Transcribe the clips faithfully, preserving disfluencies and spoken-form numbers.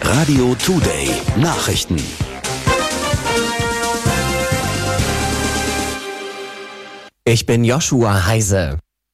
Radio Today Nachrichten. Ich bin Joshua Heise.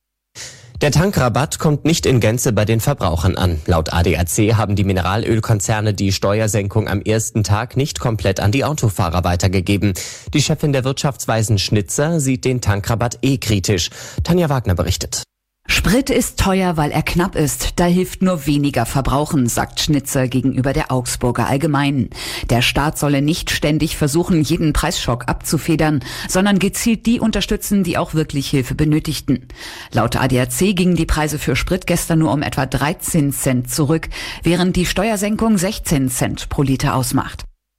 Der Tankrabatt kommt nicht in Gänze bei den Verbrauchern an. Laut A D A C haben die Mineralölkonzerne die Steuersenkung am ersten Tag nicht komplett an die Autofahrer weitergegeben. Die Chefin der Wirtschaftsweisen Schnitzer sieht den Tankrabatt eh kritisch. Tanja Wagner berichtet. Sprit ist teuer, weil er knapp ist. Da hilft nur weniger verbrauchen, sagt Schnitzer gegenüber der Augsburger Allgemeinen. Der Staat solle nicht ständig versuchen, jeden Preisschock abzufedern, sondern gezielt die unterstützen, die auch wirklich Hilfe benötigten. Laut A D A C gingen die Preise für Sprit gestern nur um etwa dreizehn Cent zurück, während die Steuersenkung sechzehn Cent pro Liter ausmacht.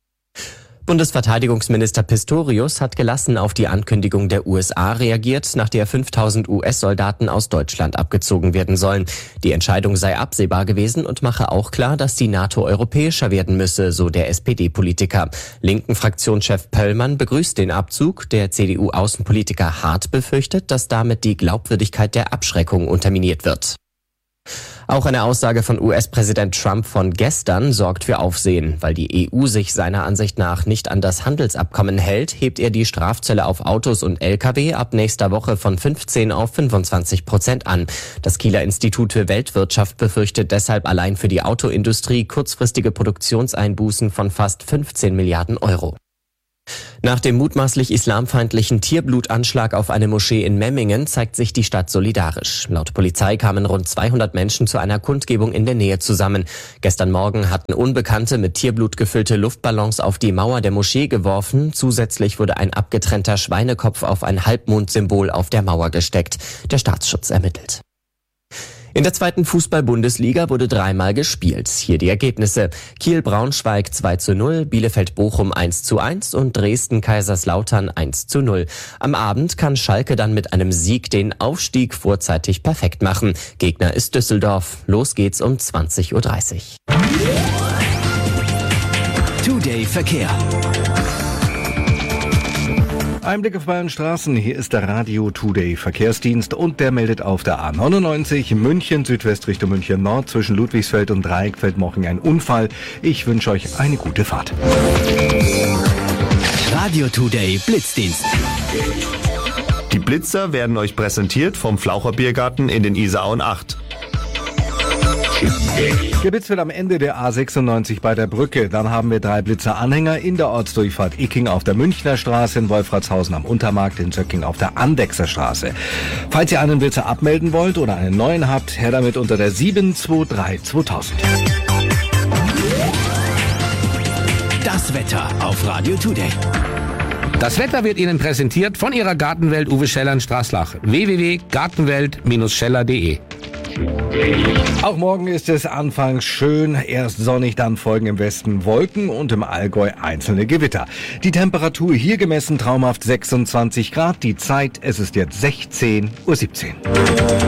Bundesverteidigungsminister Pistorius hat gelassen auf die Ankündigung der U S A reagiert, nach der fünftausend U S-Soldaten aus Deutschland abgezogen werden sollen. Die Entscheidung sei absehbar gewesen und mache auch klar, dass die NATO europäischer werden müsse, so der S P D-Politiker. Linken Fraktionschef Pöllmann begrüßt den Abzug. Der C D U-Außenpolitiker Hart befürchtet, dass damit die Glaubwürdigkeit der Abschreckung unterminiert wird. Auch eine Aussage von U S-Präsident Trump von gestern sorgt für Aufsehen. Weil die E U sich seiner Ansicht nach nicht an das Handelsabkommen hält, hebt er die Strafzölle auf Autos und L K W ab nächster Woche von fünfzehn auf fünfundzwanzig Prozent an. Das Kieler Institut für Weltwirtschaft befürchtet deshalb allein für die Autoindustrie kurzfristige Produktionseinbußen von fast fünfzehn Milliarden Euro. Nach dem mutmaßlich islamfeindlichen Tierblutanschlag auf eine Moschee in Memmingen zeigt sich die Stadt solidarisch. Laut Polizei kamen rund zweihundert Menschen zu einer Kundgebung in der Nähe zusammen. Gestern Morgen hatten Unbekannte mit Tierblut gefüllte Luftballons auf die Mauer der Moschee geworfen. Zusätzlich wurde ein abgetrennter Schweinekopf auf ein Halbmondsymbol auf der Mauer gesteckt. Der Staatsschutz ermittelt. In der zweiten Fußball-Bundesliga wurde dreimal gespielt. Hier die Ergebnisse. Kiel-Braunschweig zwei zu null, Bielefeld-Bochum eins zu eins und Dresden-Kaiserslautern eins zu null. Am Abend kann Schalke dann mit einem Sieg den Aufstieg vorzeitig perfekt machen. Gegner ist Düsseldorf. Los geht's um zwanzig Uhr dreißig. Today Verkehr. Einblick auf Bayern Straßen. Hier ist der Radio Today Verkehrsdienst und der meldet auf der A neunundneunzig München Südwest Richtung München Nord zwischen Ludwigsfeld und Dreieckfeld-Moching ein Unfall. Ich wünsche euch eine gute Fahrt. Radio Today Blitzdienst. Die Blitzer werden euch präsentiert vom Flaucher Biergarten in den Isarauen acht. Der Blitz wird am Ende der A sechsundneunzig bei der Brücke. Dann haben wir drei Blitzer-Anhänger in der Ortsdurchfahrt Icking auf der Münchner Straße, in Wolfratshausen am Untermarkt, in Zöcking auf der Andechser Straße. Falls ihr einen Blitzer abmelden wollt oder einen neuen habt, her damit unter der sieben zwei drei zweitausend. Das Wetter auf Radio Today. Das Wetter wird Ihnen präsentiert von Ihrer Gartenwelt Uwe Scheller in Straßlach. w w w punkt gartenwelt Bindestrich scheller punkt de. Auch morgen ist es anfangs schön, erst sonnig, dann folgen im Westen Wolken und im Allgäu einzelne Gewitter. Die Temperatur hier gemessen traumhaft sechsundzwanzig Grad, die Zeit, es ist jetzt sechzehn Uhr siebzehn.